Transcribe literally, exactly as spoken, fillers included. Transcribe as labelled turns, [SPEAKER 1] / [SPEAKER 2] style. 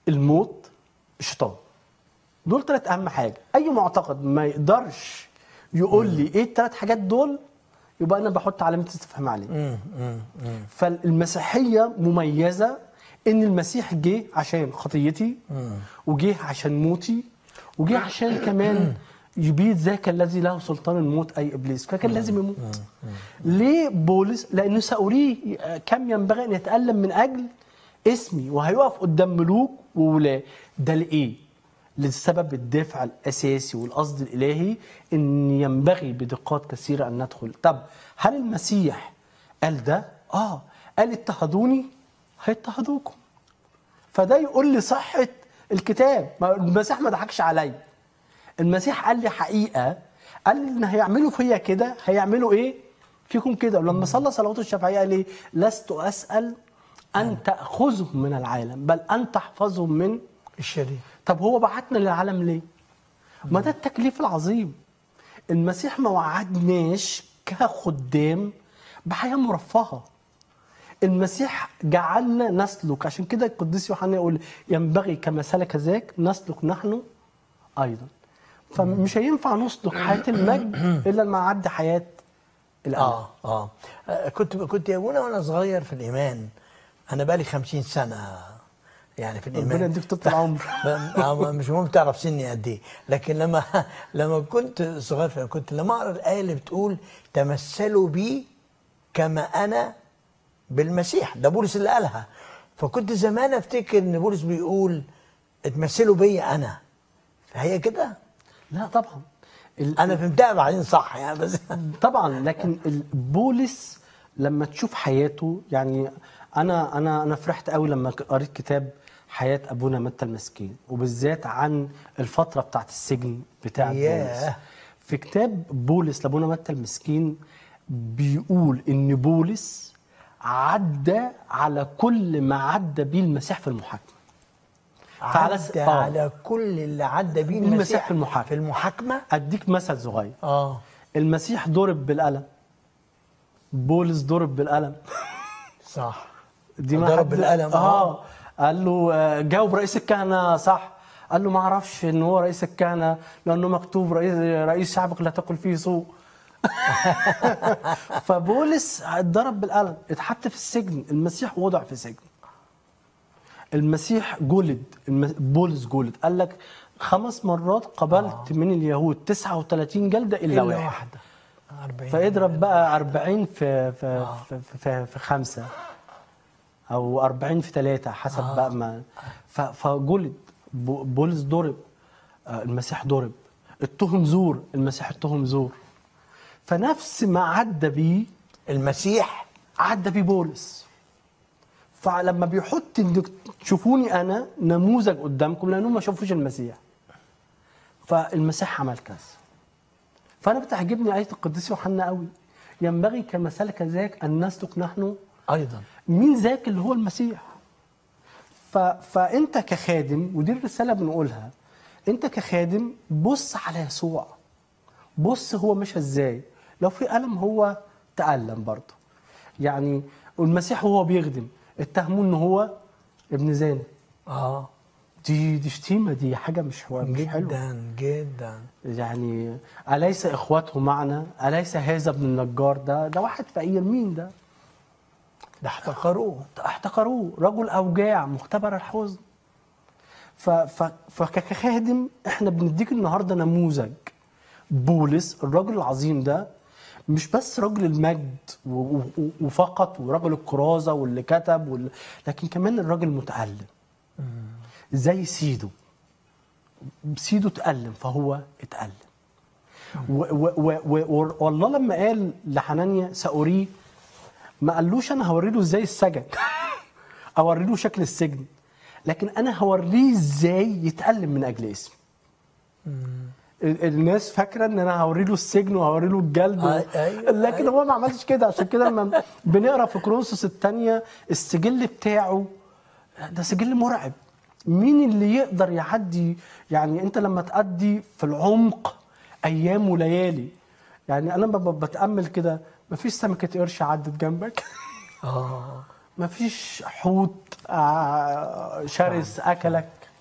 [SPEAKER 1] الموت، الشيطان. دول ثلاث اهم حاجه. اي معتقد ما يقدرش يقول لي ايه الثلاث حاجات دول يبقى انا بحط علامه استفهام عليه.
[SPEAKER 2] مم. مم. مم.
[SPEAKER 1] فالمسيحيه مميزه ان المسيح جه عشان خطيتي، وجه عشان موتي، وجه عشان كمان يبيد ذاك الذي له سلطان الموت اي ابليس، فكان لازم يموت. ليه بولس؟ لانه سأريه كم ينبغي ان يتألم من اجل اسمي، وهيقف قدام ملوك وولاة. ده لايه؟ لسبب الدافع الاساسي والقصد الالهي ان ينبغي بدقات كثيره ان ندخل. طب هل المسيح قال ده؟ اه قال اضطهدوني هيضطهدوكم. فده يقول لي صحه الكتاب. المسيح ما ضحكش عليا. المسيح قال لي حقيقه، قال لي ان هيعملوا فيا كده، هيعملوا ايه فيكم كده. ولما صلى صلوات الشفاعيه قال لي لست اسال ان تاخذهم من العالم بل ان تحفظهم من
[SPEAKER 2] الشرير.
[SPEAKER 1] طب هو بعتنا للعالم ليه؟ ما ده التكليف العظيم. المسيح ما وعدناش كخدام بحياه مرفهه. المسيح جعلنا نسلك، عشان كده القديس يوحنا يقول ينبغي كما سلك ذاك نسلك نحن ايضا. فمش هينفع نسلك حياه المجد الا لما نعدي حياه الألم.
[SPEAKER 2] آه, اه كنت كنت يا ابونا وانا صغير في الايمان. انا بقالي خمسين سنه يعني في الايمان.
[SPEAKER 1] ربنا يديك طول العمر.
[SPEAKER 2] مش مهم تعرف سني قد ايه، لكن لما لما كنت صغير كنت لما اقرا الايه اللي بتقول تمثلوا بي كما انا بالمسيح، ده بولس اللي قالها. فكنت زمان افتكر ان بولس بيقول اتمثلوا بيا انا، فهي كده.
[SPEAKER 1] لا طبعا
[SPEAKER 2] انا فهمتها بعدين صح يعني، بس
[SPEAKER 1] طبعا. لكن بولس لما تشوف حياته، يعني انا انا انا فرحت قوي لما قريت كتاب حياه ابونا متى المسكين، وبالذات عن الفتره بتاعت السجن بتاع بولس. في كتاب بولس لابونا متى المسكين بيقول ان بولس عدى على كل ما عدى بيه المسيح في المحاكمه.
[SPEAKER 2] عدى على كل اللي عدى بيه المسيح, المسيح
[SPEAKER 1] في المحاكمه.
[SPEAKER 2] في المحاكمه.
[SPEAKER 1] اديك مثل صغير.
[SPEAKER 2] اه
[SPEAKER 1] المسيح ضرب بالقلم، بولس ضرب بالقلم.
[SPEAKER 2] صح.
[SPEAKER 1] دي
[SPEAKER 2] ضرب بالقلم.
[SPEAKER 1] اه قال له جاوب رئيس الكهنه صح. قال له ما اعرفش ان هو رئيس الكهنه لانه مكتوب رئيس رئيس شعبك لا تقل فيه سوء. فبولس اتضرب بالقلم، اتحط في السجن. المسيح وضع في سجن. المسيح جلد، بولس جلد. قال لك خمس مرات قبلت آه. من اليهود تسعة وثلاثين جلده الا واحده. فاضرب بقى أربعين في في, آه. في في في خمسه او أربعين في ثلاثه حسب آه. بقى ما. فجلد. بولس ضرب، المسيح ضرب. اتهم زور، المسيح اتهم زور. فنفس ما عدى بيه
[SPEAKER 2] المسيح
[SPEAKER 1] عدى بيه بولس. فلما بيحط انك تشوفوني انا نموذج قدامكم لانهم ما شافوش المسيح، فالمسيح عمل كذا. فانا بتعجبني ايه القديس يوحنا قوي، ينبغي كما سلك ذاك ان نسلك نحن
[SPEAKER 2] ايضا.
[SPEAKER 1] مين ذاك؟ اللي هو المسيح. ف... فانت كخادم، ودي الرساله بنقولها، انت كخادم بص على يسوع، بص هو مشى ازاي. لو في ألم هو تألم برضه. يعني والمسيح وهو بيخدم اتهموه ان هو ابن زاني.
[SPEAKER 2] اه
[SPEAKER 1] دي دي شتيمه، دي حاجه مش هو مش حلوه
[SPEAKER 2] جدا جدا.
[SPEAKER 1] يعني أليس إخوته معنا؟ أليس هذا ابن النجار؟ ده ده واحد فقير. مين ده؟
[SPEAKER 2] ده احتقروه
[SPEAKER 1] احتقروه رجل أوجاع مختبر الحزن. ف ف فكخادم احنا بنديك النهارده نموذج. بولس الرجل العظيم ده مش بس رجل المجد وفقط ورجل الكرازة واللي كتب واللي، لكن كمان الرجل المتألم زي سيده. سيده تألم فهو اتألم. والله لما قال لحنانيا سأريه، ما قالوش أنا هوريله ازاي السجن أوريله شكل السجن، لكن أنا هوريه ازاي يتألم من أجل اسمي. الناس فاكره ان انا هوري له السجن وهوري له الجلد و...
[SPEAKER 2] أيوة
[SPEAKER 1] لكن
[SPEAKER 2] أيوة.
[SPEAKER 1] هو ما عملش كده. عشان كده لما بنقرا في كورنثوس الثانيه السجل بتاعه ده سجل مرعب. مين اللي يقدر يعدي؟ يعني انت لما تأدي في العمق ايام وليالي، يعني انا بتامل كده مفيش سمكه قرش عدت جنبك.
[SPEAKER 2] اه
[SPEAKER 1] ما فيش حوت آه، شرس اكلك.